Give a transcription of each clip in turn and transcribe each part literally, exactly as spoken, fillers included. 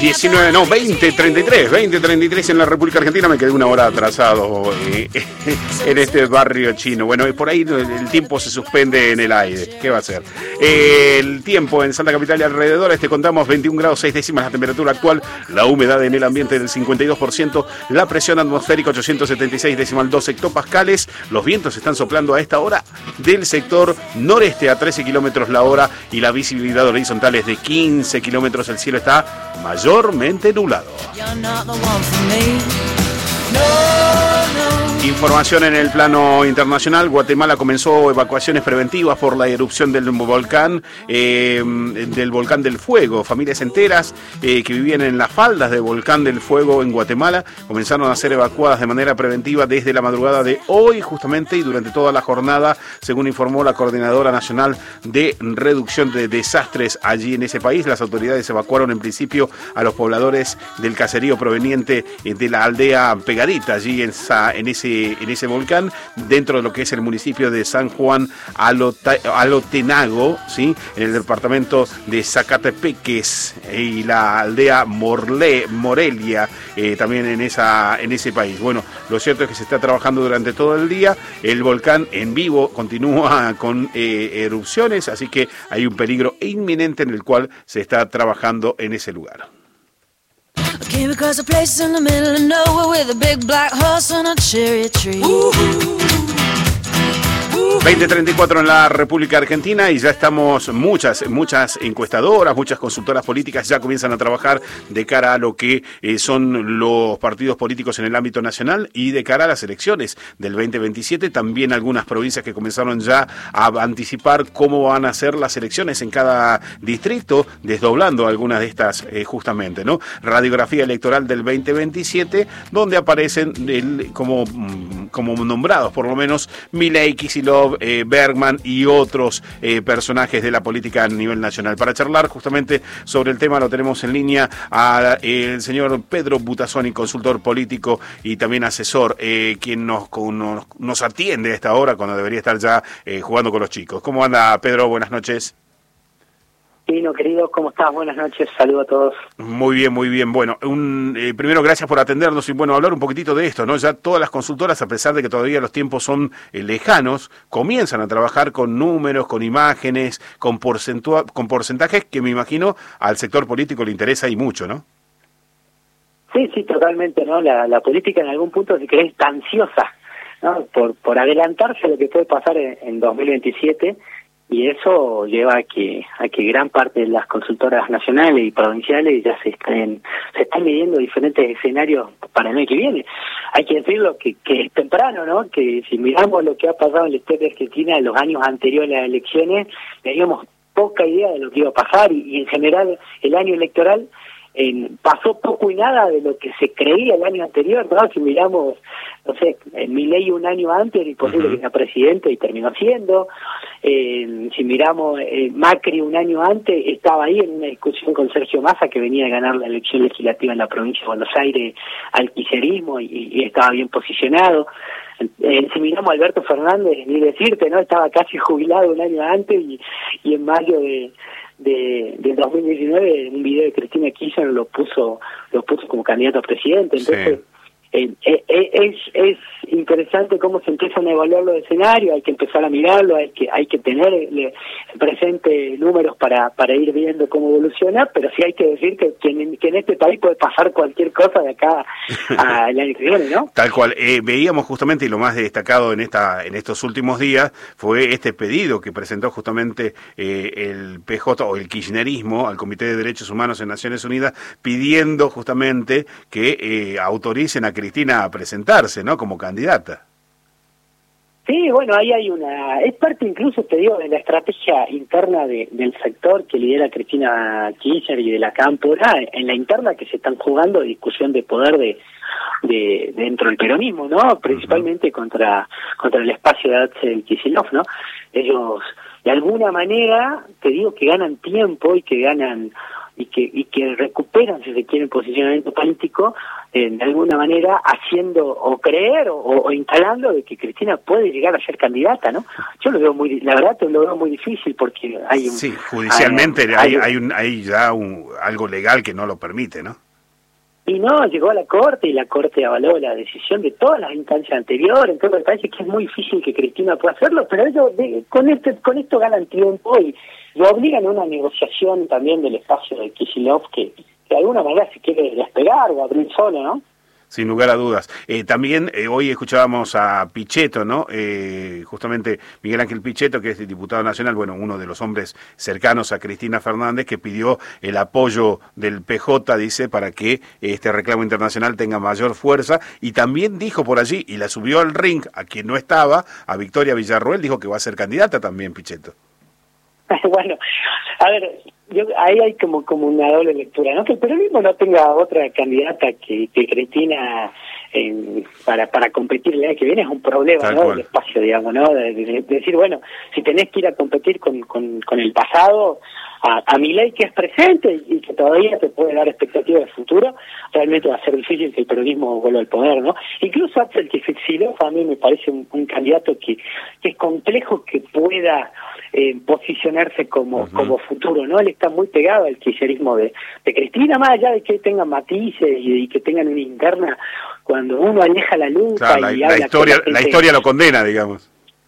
diecinueve, no, veinte treinta y tres, veinte treinta y tres en la República Argentina. Me quedé una hora atrasado eh, en este barrio chino. Bueno, por ahí el tiempo se suspende en el aire. ¿Qué va a ser? Eh, el tiempo en Salta Capital y alrededores, te contamos veintiún grados seis décimas la temperatura actual, la humedad en el ambiente del cincuenta y dos por ciento, la presión atmosférica ochocientos setenta y seis decimal dos hectopascales. Los vientos están soplando a esta hora del sector noreste a trece kilómetros la hora y la visibilidad horizontal es de quince kilómetros. El cielo está mayormente nublado. Información en el plano internacional. Guatemala comenzó evacuaciones preventivas por la erupción del volcán, eh, del volcán del Fuego. Familias enteras eh, que vivían en las faldas del volcán del Fuego en Guatemala comenzaron a ser evacuadas de manera preventiva desde la madrugada de hoy justamente y durante toda la jornada, según informó la Coordinadora Nacional de Reducción de Desastres allí en ese país. Las autoridades evacuaron en principio a los pobladores del caserío proveniente de la aldea pegadita allí en, esa, en ese en ese volcán, dentro de lo que es el municipio de San Juan Alota, Alotenago, ¿sí? En el departamento de Zacatepeques eh, y la aldea Morle, Morelia, eh, también en, esa, en ese país. Bueno, lo cierto es que se está trabajando durante todo el día, el volcán en vivo continúa con eh, erupciones, así que hay un peligro inminente en el cual se está trabajando en ese lugar. Came across a place in the middle of nowhere with a big black horse and a cherry tree. veinte treinta y cuatro en la República Argentina y ya estamos, muchas, muchas encuestadoras, muchas consultoras políticas ya comienzan a trabajar de cara a lo que eh, son los partidos políticos en el ámbito nacional y de cara a las elecciones del veinte veintisiete. También algunas provincias que comenzaron ya a anticipar cómo van a ser las elecciones en cada distrito, desdoblando algunas de estas eh, justamente, ¿no? Radiografía electoral del veinte veintisiete, donde aparecen el, como, como nombrados por lo menos Milei, Kicillof, Eh, Bergman y otros eh, personajes de la política a nivel nacional. Para charlar justamente sobre el tema lo tenemos en línea al eh, señor Pedro Butazzoni, consultor político y también asesor, eh, quien nos, nos, nos atiende a esta hora cuando debería estar ya eh, jugando con los chicos. ¿Cómo anda, Pedro? Buenas noches. Tino, querido, ¿cómo estás? Buenas noches, saludo a todos. Muy bien, muy bien. Bueno, un, eh, primero gracias por atendernos y bueno, hablar un poquitito de esto, ¿no? Ya todas las consultoras, a pesar de que todavía los tiempos son eh, lejanos, comienzan a trabajar con números, con imágenes, con, porcentua con porcentajes que me imagino al sector político le interesa y mucho, ¿no? Sí, sí, totalmente, ¿no? La, la política en algún punto, si querés, está ansiosa, ¿no? Por, por adelantarse a lo que puede pasar en, en dos mil veintisiete. Y eso lleva a que a que gran parte de las consultoras nacionales y provinciales ya se estén se están midiendo diferentes escenarios para el año que viene. Hay que decirlo que, que es temprano, ¿no? Que si miramos lo que ha pasado en la historia argentina en los años anteriores a las elecciones, teníamos poca idea de lo que iba a pasar y, y en general el año electoral eh, pasó poco y nada de lo que se creía el año anterior, ¿no? Si miramos, no sé, Milei un año antes era imposible uh-huh. que sea presidente y terminó siendo. Eh, si miramos eh, Macri un año antes estaba ahí en una discusión con Sergio Massa, que venía a ganar la elección legislativa en la provincia de Buenos Aires al kirchnerismo y, y estaba bien posicionado. Eh, si miramos a Alberto Fernández, ni decirte, ¿no? Estaba casi jubilado un año antes y, y en mayo de de del dos mil diecinueve un video de Cristina Kirchner lo puso lo puso como candidato a presidente. Entonces sí. Eh, eh, eh, es es interesante cómo se empiezan a evaluar los escenarios, hay que empezar a mirarlo, hay que hay que tener eh, presente números para para ir viendo cómo evoluciona, pero sí hay que decir que, que, en, que en este país puede pasar cualquier cosa de acá al año que viene, ¿no? Tal cual. Eh, veíamos justamente, y lo más destacado en esta en estos últimos días fue este pedido que presentó justamente eh, el P J o el kirchnerismo al Comité de Derechos Humanos en Naciones Unidas, pidiendo justamente que eh, autoricen a Cristina a presentarse, ¿no? Como candidata. Sí, bueno, ahí hay una... Es parte incluso, te digo, de la estrategia interna de, del sector que lidera Cristina Kirchner y de la Cámpora, en la interna que se están jugando discusión de poder de, de dentro del peronismo, ¿no? Principalmente uh-huh. contra contra el espacio de Axel Kicillof, ¿no? Ellos, de alguna manera, te digo que ganan tiempo y que ganan y que y que recuperan, si se quiere, el posicionamiento político, eh, de alguna manera haciendo o creer o, o instalando de que Cristina puede llegar a ser candidata, ¿no? Yo lo veo muy, la verdad, lo veo muy difícil porque hay un... Sí, judicialmente hay, hay, hay, un, hay ya un, algo legal que no lo permite, ¿no? Y no, llegó a la Corte y la Corte avaló la decisión de todas las instancias anteriores, entonces me parece que es muy difícil que Cristina pueda hacerlo, pero ellos de, con este con esto ganan tiempo y, y obligan a una negociación también del espacio de Kicillof que, que de alguna manera se quiere despegar o abrir solo, ¿no? Sin lugar a dudas. Eh, también eh, hoy escuchábamos a Pichetto, ¿no? Eh, justamente Miguel Ángel Pichetto, que es diputado nacional, bueno, uno de los hombres cercanos a Cristina Fernández, que pidió el apoyo del P J, dice, para que este reclamo internacional tenga mayor fuerza, y también dijo por allí, y la subió al ring a quien no estaba, a Victoria Villarroel, dijo que va a ser candidata también, Pichetto. Bueno, a ver, yo, ahí hay como como una doble lectura, ¿no? Que el peronismo no tenga otra candidata que, que Cristina eh, para para competir el año que viene es un problema, Tal ¿no? Del espacio, digamos, ¿no? De, de, de decir, bueno, si tenés que ir a competir con, con, con el pasado, a, a Milei que es presente y que todavía te puede dar expectativas de futuro, realmente va a ser difícil que el peronismo vuelva al poder, ¿no? Incluso Axel Kicillof a mí me parece un, un candidato que, que es complejo que pueda eh, posicionarse como, uh-huh. como futuro, ¿no? Él está muy pegado al kirchnerismo de, de Cristina, más allá de que tengan matices y, y que tengan una interna, cuando uno aleja la lupa claro, y la, habla la historia, con la, la historia lo condena, digamos.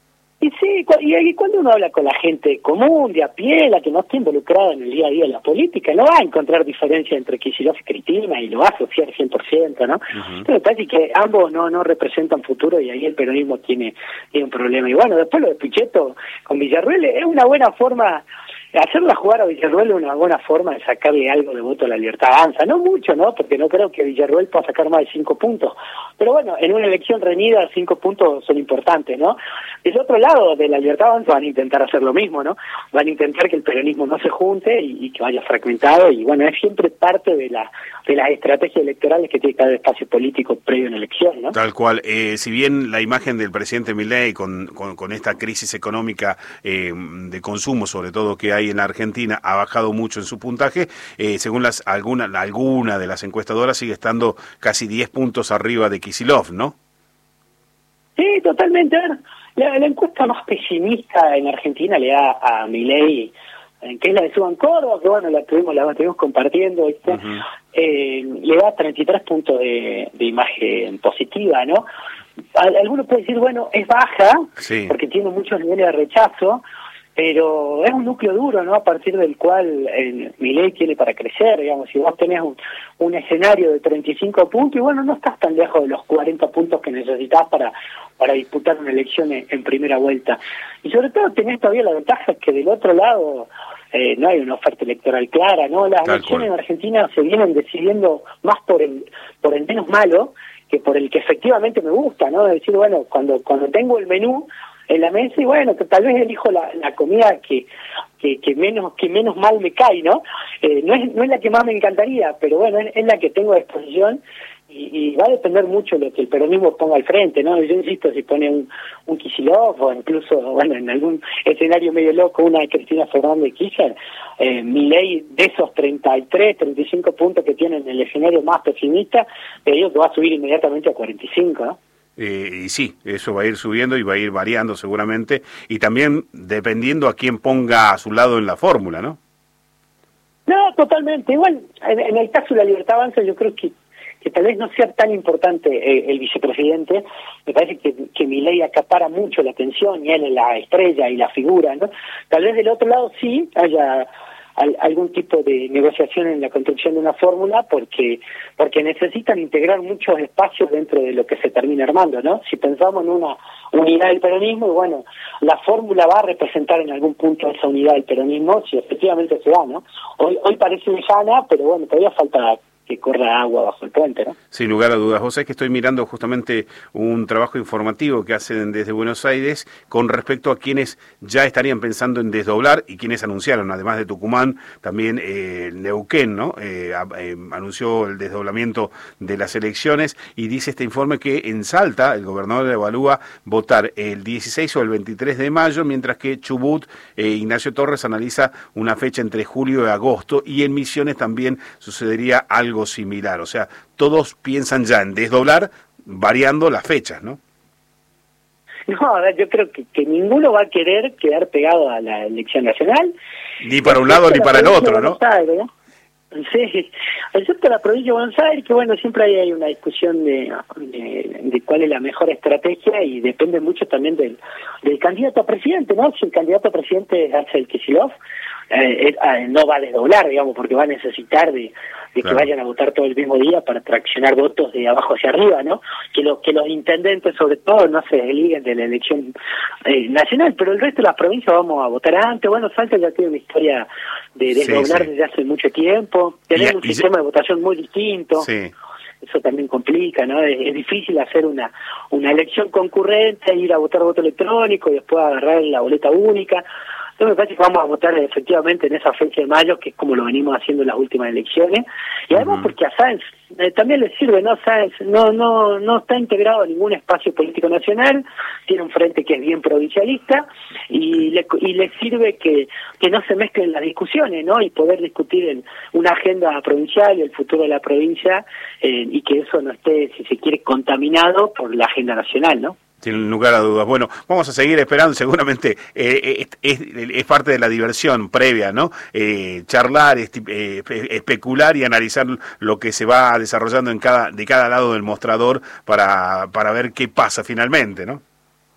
Y sí, y cuando uno habla con la gente común, de a pie, la que no está involucrada en el día a día de la política, no va a encontrar diferencia entre Kicillof y Cristina y lo va a asociar cien por ciento, ¿no? Uh-huh. Entonces me parece que ambos no no representan futuro y ahí el peronismo tiene, tiene un problema. Y bueno, después lo de Pichetto con Villarroel es una buena forma... Hacerla jugar a Villarroel es una buena forma de sacarle algo de voto a la Libertad Avanza. No mucho, ¿no? Porque no creo que Villarroel pueda sacar más de cinco puntos. Pero bueno, en una elección reñida, cinco puntos son importantes, ¿no? Del otro lado, de la Libertad Avanza van a intentar hacer lo mismo, ¿no? Van a intentar que el peronismo no se junte y, y que vaya fragmentado. Y bueno, es siempre parte de la de las estrategias electorales que tiene cada espacio político previo a una elección, ¿no? Tal cual. Eh, si bien la imagen del presidente Milei con, con, con esta crisis económica eh, de consumo, sobre todo que hay en la Argentina, ha bajado mucho en su puntaje, eh, según las alguna, alguna de las encuestadoras sigue estando casi diez puntos arriba de Kicillof, ¿no? Sí, totalmente. La, la encuesta más pesimista en Argentina le da a Milei, que es la de Suban Córdoba, que bueno, la tuvimos, la estuvimos compartiendo, ¿viste? Uh-huh. eh, le da treinta y tres puntos de, de imagen positiva, ¿no? Algunos pueden decir, bueno, es baja, sí, porque tiene muchos niveles de rechazo, pero es un núcleo duro, ¿no? A partir del cual eh, Milei tiene para crecer, digamos, si vos tenés un, un escenario de treinta y cinco puntos, y bueno, no estás tan lejos de los cuarenta puntos que necesitas para para disputar una elección en, en primera vuelta. Y sobre todo tenés todavía la ventaja que del otro lado eh, no hay una oferta electoral clara, ¿no? Las Tal elecciones cual. en Argentina se vienen decidiendo más por el por el menos malo que por el que efectivamente me gusta, ¿no? Es decir, bueno, cuando cuando tengo el menú en la mesa y bueno, que tal vez elijo la, la comida que, que que menos que menos mal me cae, ¿no? Eh, no es no es la que más me encantaría, pero bueno, es, es la que tengo a disposición y, y va a depender mucho de lo que el peronismo ponga al frente, ¿no? Yo insisto, si pone un, un Kicillof o incluso, bueno, en algún escenario medio loco, una de Cristina Fernández de Kirchner, eh, Milei de esos treinta y tres, treinta y cinco puntos que tiene en el escenario más pesimista, te digo que va a subir inmediatamente a cuarenta y cinco, ¿no? Eh, y sí, eso va a ir subiendo y va a ir variando seguramente, y también dependiendo a quién ponga a su lado en la fórmula, ¿no? No, totalmente. Igual, en, en el caso de la Libertad Avanza, yo creo que, que tal vez no sea tan importante eh, el vicepresidente. Me parece que, que Milei acapara mucho la atención y él es la estrella y la figura, ¿no? Tal vez del otro lado sí haya al, algún tipo de negociación en la construcción de una fórmula, porque porque necesitan integrar muchos espacios dentro de lo que se termina armando, ¿no? Si pensamos en una unidad del peronismo, y bueno, la fórmula va a representar en algún punto esa unidad del peronismo, si efectivamente se da, ¿no? Hoy hoy parece lejana, pero bueno, todavía falta que que corra agua bajo el puente, ¿no? Sin lugar a dudas. Vos sabés que estoy mirando justamente un trabajo informativo que hacen desde Buenos Aires con respecto a quienes ya estarían pensando en desdoblar y quienes anunciaron, además de Tucumán, también eh, Neuquén, ¿no? Eh, eh, anunció el desdoblamiento de las elecciones y dice este informe que en Salta el gobernador evalúa votar el dieciséis o el veintitrés de mayo, mientras que Chubut, eh, Ignacio Torres analiza una fecha entre julio y agosto, y en Misiones también sucedería algo similar. O sea, todos piensan ya en desdoblar, variando las fechas, ¿no? No, a ver, yo creo que, que ninguno va a querer quedar pegado a la elección nacional. Ni para un lado ni para el otro, ¿no? Aires, ¿no? Sí, excepto la provincia de Buenos Aires, que bueno, siempre hay, hay una discusión de, de, de cuál es la mejor estrategia y depende mucho también del, del candidato a presidente, ¿no? Si el candidato a presidente es Axel Kicillof, eh, eh, no va a desdoblar, digamos, porque va a necesitar de, de claro. que vayan a votar todo el mismo día para traccionar votos de abajo hacia arriba, ¿no? Que, lo, que los intendentes, sobre todo, no se desliguen de la elección eh, nacional, pero el resto de las provincias vamos a votar antes. Bueno, Salta ya tiene una historia de desdoblar sí, sí. desde hace mucho tiempo, tenemos un sistema ya... de votación muy distinto. Sí. Eso también complica, ¿no? Es, es difícil hacer una una elección concurrente, ir a votar voto electrónico y después agarrar la boleta única. Entonces me parece que vamos a votar efectivamente en esa fecha de mayo, que es como lo venimos haciendo en las últimas elecciones. Y además uh-huh. porque a Sáenz eh, también le sirve, ¿no? Sáenz no, no, no está integrado en ningún espacio político nacional, tiene un frente que es bien provincialista, y le, y le sirve que, que no se mezclen las discusiones, ¿no? Y poder discutir en una agenda provincial y el futuro de la provincia, eh, y que eso no esté, si se quiere, contaminado por la agenda nacional, ¿no? Sin lugar a dudas. Bueno, vamos a seguir esperando, seguramente eh, es, es, es parte de la diversión previa, ¿no? Eh, charlar, esti, eh, especular y analizar lo que se va desarrollando en cada de cada lado del mostrador para, para ver qué pasa finalmente, ¿no?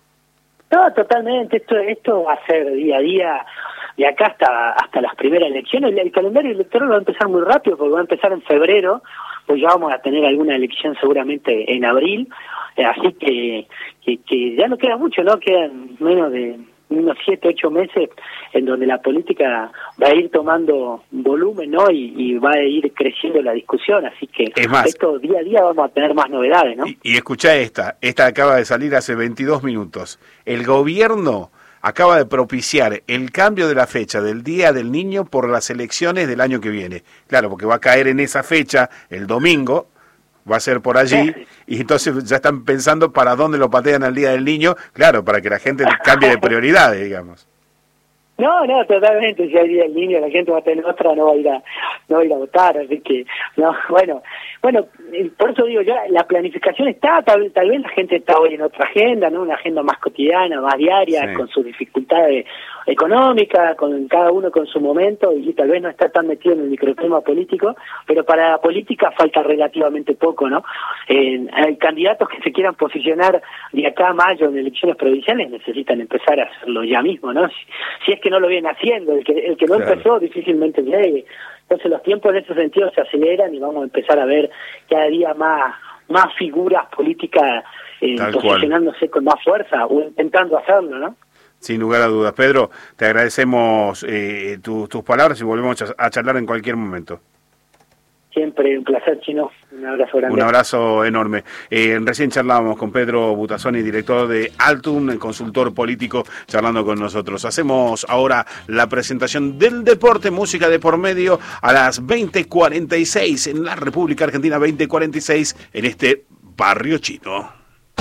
No, totalmente. Esto esto va a ser día a día, de acá hasta hasta las primeras elecciones. El, el calendario electoral va a empezar muy rápido, porque va a empezar en febrero, pues ya vamos a tener alguna elección seguramente en abril. Así que, que que ya no queda mucho, ¿no? Quedan menos de unos siete, ocho meses en donde la política va a ir tomando volumen, ¿no? Y, y va a ir creciendo la discusión, así que es más, esto día a día vamos a tener más novedades, ¿no? Y, y escuchá esta, esta acaba de salir hace veintidós minutos. El gobierno acaba de propiciar el cambio de la fecha del Día del Niño por las elecciones del año que viene. Claro, porque va a caer en esa fecha el domingo, va a ser por allí, y entonces ya están pensando para dónde lo patean al Día del Niño, claro, para que la gente cambie de prioridades, digamos. No, no, totalmente, si hay Día del Niño, la gente va a tener otra, no va a ir a, no va a ir a votar, así que, no, bueno, bueno, por eso digo, ya la planificación está, tal, tal vez la gente está hoy en otra agenda, ¿no? Una agenda más cotidiana, más diaria, sí. con sus dificultades económicas, con cada uno con su momento, y tal vez no está tan metido en el microclima político, pero para la política falta relativamente poco, ¿no? Eh, hay candidatos que se quieran posicionar de acá a mayo en elecciones provinciales necesitan empezar a hacerlo ya mismo, ¿no? Si, si es que no lo vienen haciendo, el que el que no claro. empezó difícilmente llegue. Entonces los tiempos en ese sentido se aceleran y vamos a empezar a ver cada día más más figuras políticas eh, posicionándose cual. con más fuerza o intentando hacerlo, ¿no? Sin lugar a dudas. Pedro, te agradecemos eh, tu, tus palabras y volvemos a, a charlar en cualquier momento. Siempre un placer, Chino. Un abrazo grande. Un abrazo enorme. Eh, recién charlábamos con Pedro Butazzoni, director de Altum, el consultor político, charlando con nosotros. Hacemos ahora la presentación del deporte, música de por medio, a las veinte cuarenta y seis en la República Argentina, veinte cuarenta y seis en este barrio chino.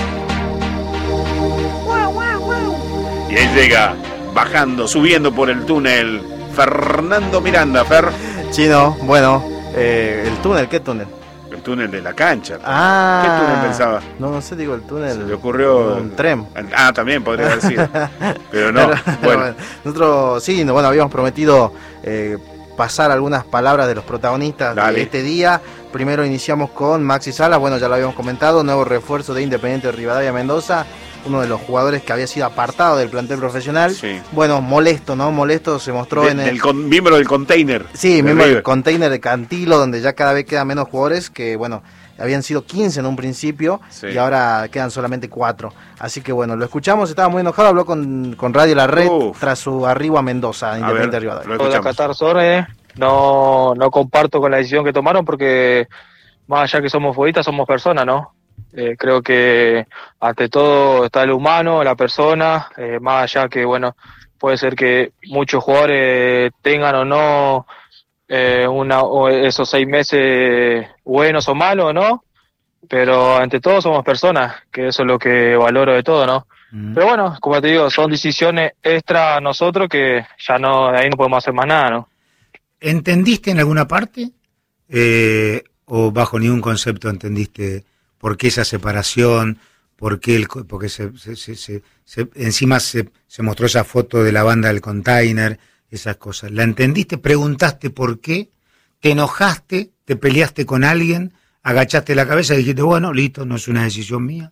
Y ahí llega, bajando, subiendo por el túnel, Fernando Miranda. Fer. Chino, bueno, eh, ¿el túnel? ¿Qué túnel? El túnel de la cancha. Ah, ¿qué túnel pensaba? No, no sé, digo el túnel. Se le ocurrió un tren. Ah, también podría haber sido. Pero no. Pero, bueno. bueno, nosotros sí, bueno, habíamos prometido eh, pasar algunas palabras de los protagonistas Dale. de este día. Primero iniciamos con Maxi Salas, bueno, ya lo habíamos comentado, nuevo refuerzo de Independiente Rivadavia Mendoza, uno de los jugadores que había sido apartado del plantel profesional. Sí. Bueno, molesto, ¿no? Molesto se mostró de, en el... Del con, miembro del container. Sí, miembro del container de Cantilo, donde ya cada vez quedan menos jugadores, que bueno, habían sido quince en un principio, sí. y ahora quedan solamente cuatro. Así que bueno, lo escuchamos, estaba muy enojado, habló con, con Radio La Red Uf. tras su arribo a Mendoza, Independiente Rivadavia. Hola, Qatar Sore. no, no comparto con la decisión que tomaron porque más allá que somos futbolistas, somos personas, ¿no? Eh, creo que ante todo está el humano, la persona, eh, más allá que, bueno, puede ser que muchos jugadores tengan o no eh, una, o esos seis meses buenos o malos, ¿no? Pero ante todo somos personas, que eso es lo que valoro de todo, ¿no? Mm. Pero bueno, como te digo, son decisiones extra a nosotros que ya no, de ahí no podemos hacer más nada, ¿no? ¿Entendiste en alguna parte? Eh, ¿O bajo ningún concepto entendiste por qué esa separación? ¿Por qué el, porque se, se, se, se, se encima se, se mostró esa foto de la banda del container, esas cosas? ¿La entendiste? ¿Preguntaste por qué? ¿Te enojaste? ¿Te peleaste con alguien? ¿Agachaste la cabeza y dijiste, bueno, listo, no es una decisión mía?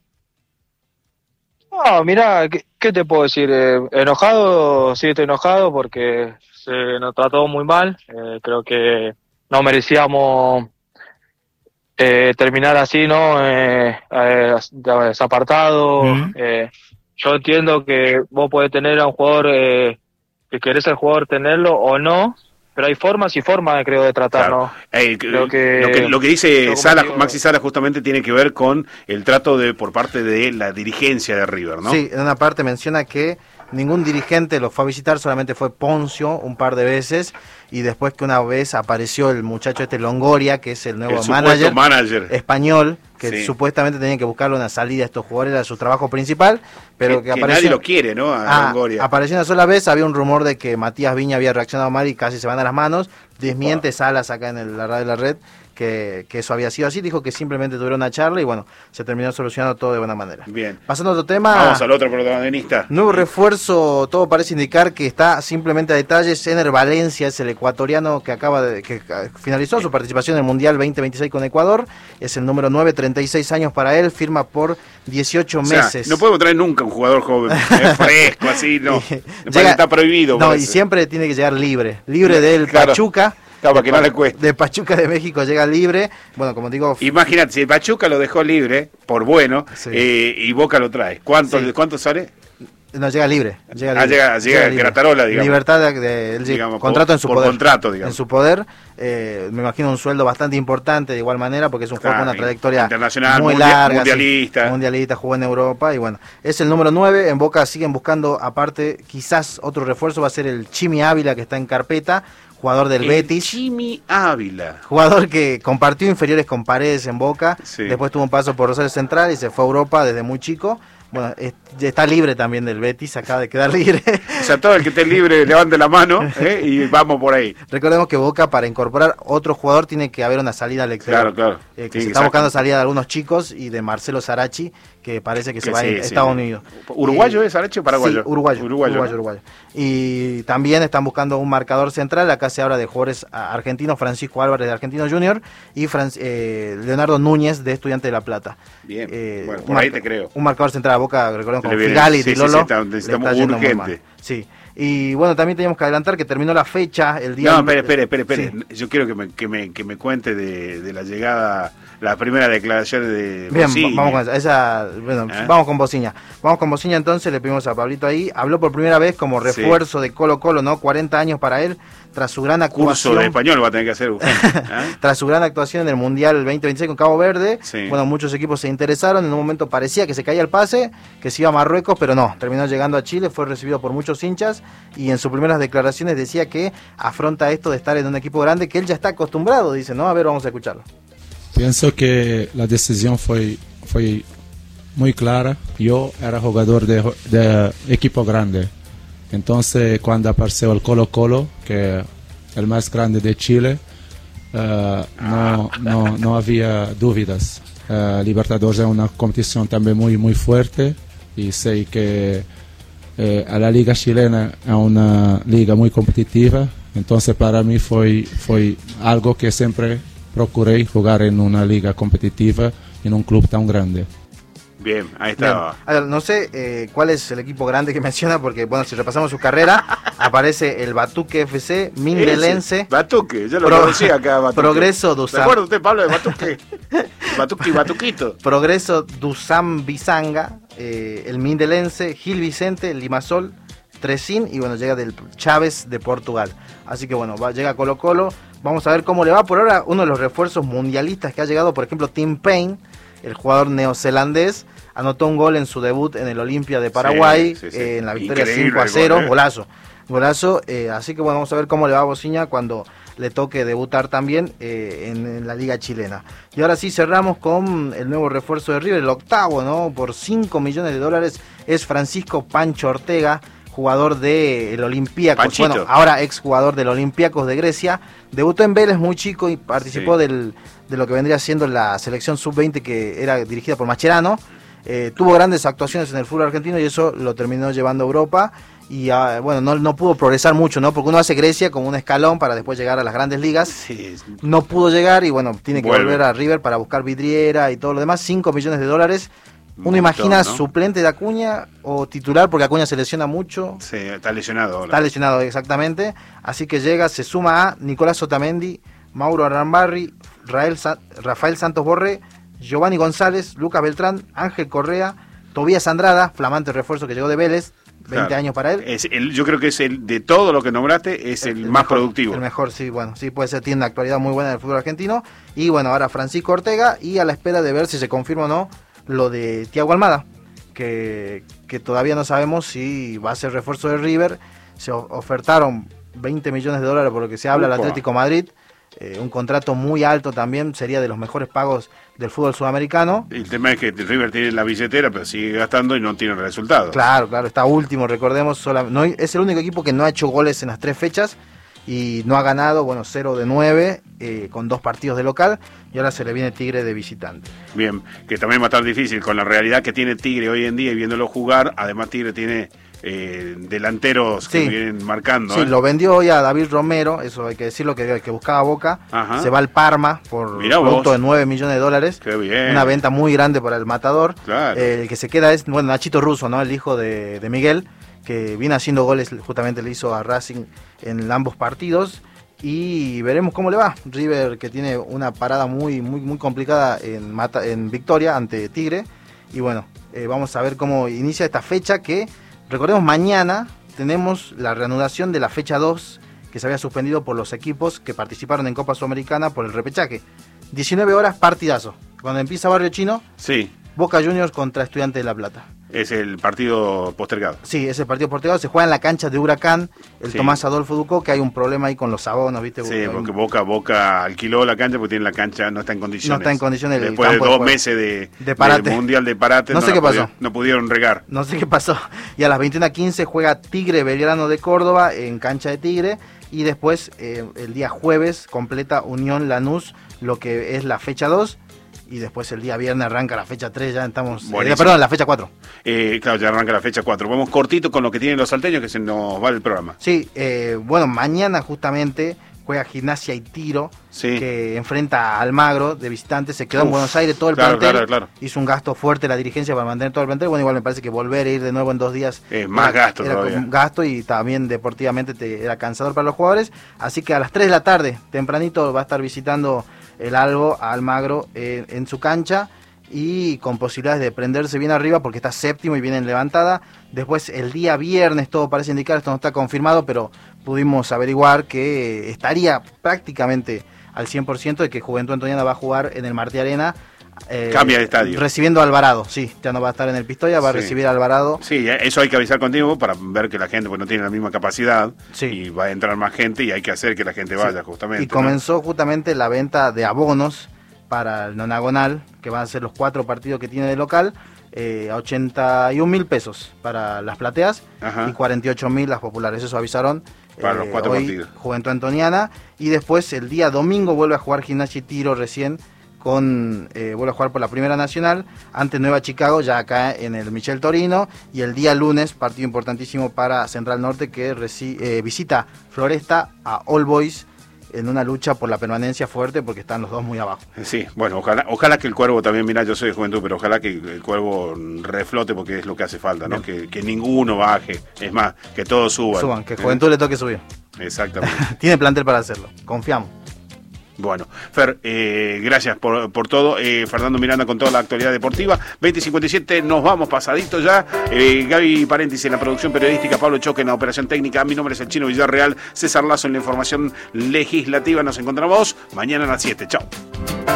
No, mirá, ¿qué, qué te puedo decir? Eh, enojado, sí estoy enojado porque se nos trató muy mal. Eh, creo que no merecíamos eh, terminar así, ¿no? Eh, eh, desapartado. Uh-huh. Eh, yo entiendo que vos podés tener a un jugador, eh, que querés al jugador tenerlo o no, pero hay formas y formas, creo, de tratarnos. Claro. Eh, creo que, lo, que, lo que dice Salas, Maxi Salas justamente tiene que ver con el trato de por parte de la dirigencia de River, ¿no? Sí, en una parte menciona que ningún dirigente lo fue a visitar, solamente fue Poncio un par de veces, y después que una vez apareció el muchacho este Longoria, que es el nuevo el manager, manager español, que sí. supuestamente tenían que buscarle una salida a estos jugadores, era su trabajo principal, pero que, que, que apareció, nadie lo quiere, ¿no? A ah, Longoria. Apareció una sola vez, había un rumor de que Matías Viña había reaccionado mal y casi se van a las manos, desmiente wow. Salas acá en el, la radio de la red, que, que eso había sido así, dijo que simplemente tuvieron una charla y bueno, se terminó solucionando todo de buena manera. Bien. Pasando a otro tema. Vamos al otro protagonista. Nuevo refuerzo, todo parece indicar que está simplemente a detalles. Ener Valencia es el ecuatoriano que acaba de, que finalizó su participación en el Mundial veinte veintiséis con Ecuador, es el número nueve, treinta y seis años para él, firma por dieciocho o sea, meses. No podemos traer nunca un jugador joven, eh, fresco, así, no, llega, está prohibido. No, y siempre tiene que llegar libre, libre del claro. Pachuca. Para que no le cueste. De Pachuca de México llega libre. Bueno, como digo. Imagínate, si Pachuca lo dejó libre, por bueno, sí. eh, y Boca lo trae. ¿Cuánto, sí. ¿cuánto sale? No, llega libre. Llega libre. Ah, llega, llega, llega Gratarola, digamos. Libertad de, de, de digamos, contrato por, en su por poder. contrato, digamos. En su poder. Eh, me imagino un sueldo bastante importante de igual manera, porque es un jugador ah, con una trayectoria internacional, muy mundial, larga. Mundialista. Sí, mundialista, jugó en Europa y bueno. Es el número nueve. En Boca siguen buscando, aparte, quizás otro refuerzo va a ser el Chimi Ávila, que está en carpeta. Jugador del el Betis. Chimi Ávila. Jugador que compartió inferiores con Paredes en Boca. Sí. Después tuvo un paso por Rosario Central y se fue a Europa desde muy chico. Bueno, es, está libre también del Betis, acaba de quedar libre. O sea, todo el que esté libre levante la mano ¿eh? y vamos por ahí. Recordemos que Boca, para incorporar otro jugador, tiene que haber una salida al exterior. Claro, claro. Eh, que se está buscando salida de algunos chicos y de Marcelo Sarachi, que parece que, que se va sí, a sí, Estados sí. Unidos. ¿Uruguayo y, es Sarachi o paraguayo? Sí, uruguayo. Uruguayo, uruguayo, ¿no? uruguayo. Y también están buscando un marcador central. Acá se habla de jugadores argentinos, Francisco Álvarez de Argentino Junior y Fran eh, Leonardo Núñez de Estudiante de La Plata. Bien, eh, bueno, por ahí te creo. Un marcador central a Boca, recordemos, con Figali y sí, Lolo. Sí, sí, necesitamos urgente. Sí. Y bueno, también teníamos que adelantar que terminó la fecha el día... No, espere, espere, espere, espere. Sí. Yo quiero que me, que me, que me cuente de, de la llegada, la primera declaración de Bien, Bociña. Vamos con esa, bueno, ¿Eh? vamos con Bociña. Vamos con Bociña entonces, le pedimos a Pablito ahí. Habló por primera vez como refuerzo sí. de Colo Colo, ¿no? cuarenta años para él, tras su gran actuación... Curso de español va a tener que hacer. ¿Eh? Tras su gran actuación en el Mundial veinte veintiséis con Cabo Verde, sí. bueno, muchos equipos se interesaron, en un momento parecía que se caía el pase, que se iba a Marruecos, pero no, terminó llegando a Chile, fue recibido por muchos hinchas y en sus primeras declaraciones decía que afronta esto de estar en un equipo grande, que él ya está acostumbrado, dice, ¿no? A ver, vamos a escucharlo. Pienso que la decisión fue, fue muy clara. Yo era jugador de, de equipo grande. Entonces, cuando apareció el Colo Colo, que es el más grande de Chile, uh, no, no, no había dudas. Uh, Libertadores es una competición también muy, muy fuerte y sé que eh, la liga chilena es una liga muy competitiva. Entonces, para mí fue, fue algo que siempre procuré jugar en una liga competitiva en un club tan grande. Bien, ahí está. Bien. No sé eh, cuál es el equipo grande que menciona, porque bueno, si repasamos su carrera, aparece el Batuque F C, Mindelense. Batuque, yo lo Pro, conocí acá, Batuque. Progreso Dusam. ¿Se acuerda usted, Pablo, de Batuque? Batuque y Batuquito. Progreso Dusam Bizanga, eh, el Mindelense, Gil Vicente, Limasol, Trecín, y bueno, llega del Chávez de Portugal. Así que bueno, va, llega Colo Colo, vamos a ver cómo le va. Por ahora, uno de los refuerzos mundialistas que ha llegado, por ejemplo, Tim Payne, el jugador neozelandés, anotó un gol en su debut en el Olimpia de Paraguay, sí, sí, sí. Eh, en la victoria Increíble cinco a cero, gol, eh. golazo. Golazo, eh, así que bueno, vamos a ver cómo le va a Bociña cuando le toque debutar también eh, en, en la liga chilena. Y ahora sí cerramos con el nuevo refuerzo de River, el octavo, ¿no? Por cinco millones de dólares, es Francisco Pancho Ortega, jugador del Olympiacos, bueno, ahora exjugador del Olympiacos de Grecia. Debutó en Vélez muy chico y participó sí. del, de lo que vendría siendo la selección sub veinte que era dirigida por Mascherano. Eh, tuvo grandes actuaciones en el fútbol argentino y eso lo terminó llevando a Europa. Y uh, bueno, no, no pudo progresar mucho, ¿no? Porque uno hace Grecia como un escalón para después llegar a las grandes ligas. Sí. No pudo llegar y bueno, tiene que Vuelve. volver a River para buscar vidriera y todo lo demás. cinco millones de dólares. Uno montón, imagina ¿no? suplente de Acuña o titular, porque Acuña se lesiona mucho. Sí, está lesionado ahora. Está lesionado, exactamente. Así que llega, se suma a Nicolás Otamendi, Mauro Arambarri, Rafael, Sa- Rafael Santos Borré, Giovanni González, Lucas Beltrán, Ángel Correa, Tobías Andrada, flamante refuerzo que llegó de Vélez, veinte claro. años para él. Es el, yo creo que es el de todo lo que nombraste, es el, el, el más mejor, productivo. El mejor, sí, bueno, sí puede ser, tiene una actualidad muy buena en el fútbol argentino. Y bueno, ahora Francisco Ortega, y a la espera de ver si se confirma o no lo de Thiago Almada, que, que todavía no sabemos si va a ser refuerzo de River. Se ofertaron veinte millones de dólares por lo que se habla al Atlético Madrid. Eh, un contrato muy alto también, sería de los mejores pagos del fútbol sudamericano. El tema es que River tiene la billetera, pero sigue gastando y no tiene resultados. Claro, claro, está último, recordemos, sola, no, es el único equipo que no ha hecho goles en las tres fechas y no ha ganado, bueno, cero de nueve eh, con dos partidos de local, y ahora se le viene Tigre de visitante. Bien, que también va a estar difícil con la realidad que tiene Tigre hoy en día y viéndolo jugar. Además Tigre tiene eh, delanteros que sí. vienen marcando. Sí, ¿eh? Lo vendió hoy a David Romero, eso hay que decirlo, que, que buscaba Boca. Ajá. Se va al Parma por un producto de nueve millones de dólares. Qué bien. Una venta muy grande para el Matador. Claro. Eh, el que se queda es, bueno, Nachito Russo, ¿no? El hijo de, de Miguel, que viene haciendo goles, justamente le hizo a Racing en ambos partidos. Y veremos cómo le va. River, que tiene una parada muy muy muy complicada en, Mata, en Victoria ante Tigre. Y bueno, eh, vamos a ver cómo inicia esta fecha que, recordemos, mañana tenemos la reanudación de la fecha dos que se había suspendido por los equipos que participaron en Copa Sudamericana por el repechaje. diecinueve horas, partidazo. Cuando empieza Barrio Chino, sí. Boca Juniors contra Estudiantes de La Plata. Es el partido postergado. Sí, es el partido postergado. Se juega en la cancha de Huracán, el sí. Tomás Adolfo Ducó, que hay un problema ahí con los abonos, ¿viste? Sí, porque Boca Boca alquiló la cancha porque tiene la cancha, no está en condiciones. No está en condiciones. Después de dos después. meses de, de, parate. de mundial de parate, no, no sé qué pasó. Pudieron, no pudieron regar. No sé qué pasó. Y a las veintiuna quince juega Tigre Belgrano de Córdoba en cancha de Tigre. Y después, eh, el día jueves, completa Unión Lanús, lo que es la fecha dos. Y después el día viernes arranca la fecha tres, ya estamos... Eh, perdón, la fecha cuatro. Eh, claro, ya arranca la fecha cuatro. Vamos cortito con lo que tienen los salteños, que se nos va el programa. Sí, eh, bueno, mañana justamente juega Gimnasia y Tiro, sí. que enfrenta a Almagro de visitante. Se quedó Uf, en Buenos Aires todo el claro, plantel. Claro, claro. Hizo un gasto fuerte la dirigencia para mantener todo el plantel. Bueno, igual me parece que volver a ir de nuevo en dos días... Eh, más era, gasto era todavía. Un gasto y también deportivamente te, era cansador para los jugadores. Así que a las tres de la tarde, tempranito, va a estar visitando el Albo a Almagro eh, en su cancha, y con posibilidades de prenderse bien arriba porque está séptimo y viene en levantada. Después el día viernes, todo parece indicar, esto no está confirmado, pero pudimos averiguar que estaría prácticamente al cien por ciento de que Juventud Antoniana va a jugar en el Martí Arena. Eh, Cambia de estadio. Recibiendo a Alvarado, sí, ya no va a estar en el Pistoia, va sí. a recibir a Alvarado. Sí, eso hay que avisar contigo para ver que la gente pues, no tiene la misma capacidad sí. y va a entrar más gente y hay que hacer que la gente vaya sí. justamente. Y comenzó ¿no? justamente la venta de abonos para el nonagonal, que van a ser los cuatro partidos que tiene de local, eh, a ochenta y un mil pesos para las plateas. Ajá. Y cuarenta y ocho mil las populares, eso avisaron. Para eh, los cuatro hoy, partidos. Juventud Antoniana, y después el día domingo vuelve a jugar Gimnasia y Tiro recién, con eh, vuelve a jugar por la Primera Nacional ante Nueva Chicago, ya acá en el Michel Torino, y el día lunes, partido importantísimo para Central Norte, que reci- eh, visita Floresta a All Boys en una lucha por la permanencia fuerte, porque están los dos muy abajo. Sí, bueno, ojalá ojalá que el Cuervo también, mira, yo soy de Juventud, pero ojalá que el Cuervo reflote, porque es lo que hace falta, ¿no? Que, que ninguno baje, es más, que todos suban. Suban, que Juventud ¿Eh? le toque subir. Exactamente. Tiene plantel para hacerlo, confiamos. Bueno, Fer, eh, gracias por, por todo. Eh, Fernando Miranda con toda la actualidad deportiva. veinte cincuenta y siete, nos vamos pasadito ya. Eh, Gaby Paréntesis en la producción periodística, Pablo Choque en la operación técnica. Mi nombre es el Chino Villarreal, César Lazo en la información legislativa. Nos encontramos mañana a las siete. Chao.